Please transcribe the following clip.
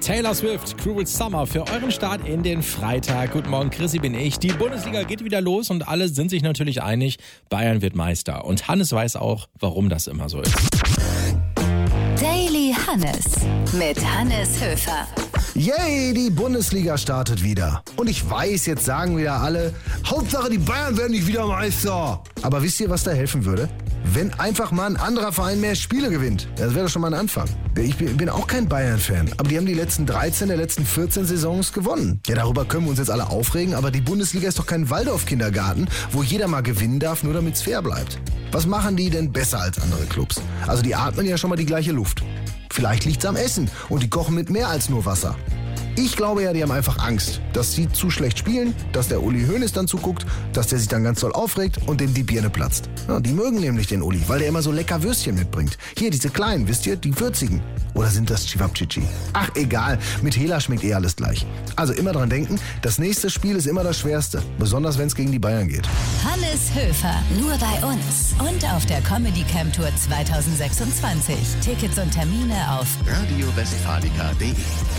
Taylor Swift, Cruel Summer für euren Start in den Freitag. Guten Morgen, Chrissy bin ich. Die Bundesliga geht wieder los und alle sind sich natürlich einig, Bayern wird Meister. Und Hannes weiß auch, warum das immer so ist. Daily Hannes mit Hannes Höfer. Yay, die Bundesliga startet wieder. Und ich weiß, jetzt sagen wieder alle, Hauptsache die Bayern werden nicht wieder Meister. Aber wisst ihr, was da helfen würde? Wenn einfach mal ein anderer Verein mehr Spiele gewinnt. Das wäre doch schon mal ein Anfang. Ich bin auch kein Bayern-Fan, aber die haben die letzten 13 der letzten 14 Saisons gewonnen. Ja, darüber können wir uns jetzt alle aufregen, aber die Bundesliga ist doch kein Waldorf-Kindergarten, wo jeder mal gewinnen darf, nur damit es fair bleibt. Was machen die denn besser als andere Clubs? Also die atmen ja schon mal die gleiche Luft. Vielleicht liegt's am Essen und die kochen mit mehr als nur Wasser. Ich glaube ja, die haben einfach Angst, dass sie zu schlecht spielen, dass der Uli Hoeneß dann zuguckt, dass der sich dann ganz doll aufregt und dem die Birne platzt. Ja, die mögen nämlich den Uli, weil der immer so lecker Würstchen mitbringt. Hier, diese kleinen, wisst ihr, die würzigen. Oder sind das Cevapcici? Ach, egal, mit Hela schmeckt eh alles gleich. Also immer dran denken, das nächste Spiel ist immer das schwerste, besonders wenn es gegen die Bayern geht. Hannes Höfer, nur bei uns und auf der Comedy Camp Tour 2026. Tickets und Termine auf radiowestfalica.de